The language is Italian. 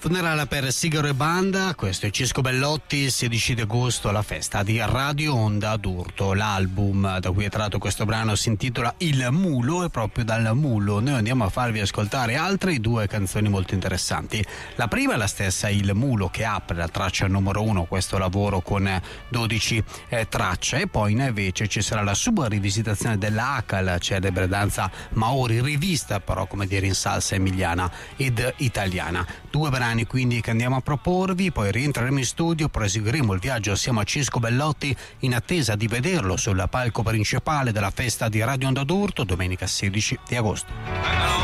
Funerale per Sigaro e Banda, questo è Cisco Bellotti, il 16 di agosto alla festa di Radio Onda d'Urto. L'album da cui è tratto questo brano si intitola Il Mulo e proprio dal Mulo noi andiamo a farvi ascoltare altre due canzoni molto interessanti. La prima è la stessa Il Mulo che apre la traccia numero 1, questo lavoro con 12 tracce, e poi invece ci sarà la sua rivisitazione della Haka, la celebre danza Maori, rivista però come dire in salsa emiliana ed italiana. Due brani quindi che andiamo a proporvi, poi rientreremo in studio, proseguiremo il viaggio assieme a Cisco Bellotti in attesa di vederlo sul palco principale della festa di Radio Onda d'Urto domenica 16 di agosto.